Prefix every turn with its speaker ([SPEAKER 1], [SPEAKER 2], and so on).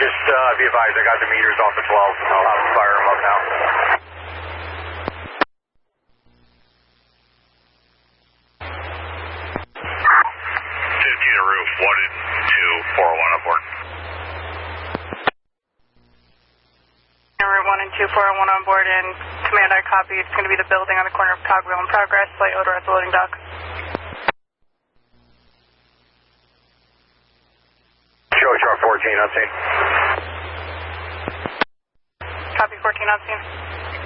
[SPEAKER 1] just be advised, I got the meters off the 12. I'll have to fire them up now.
[SPEAKER 2] 15 to roof, 1 and 2, 401 aboard.
[SPEAKER 3] Route 1 and 2, 401 on board, and command, I copy. It's going to be the building on the corner of Cogwheel in progress. Light odor at the loading dock.
[SPEAKER 1] Show chart 14 on scene.
[SPEAKER 3] Copy 14 on scene.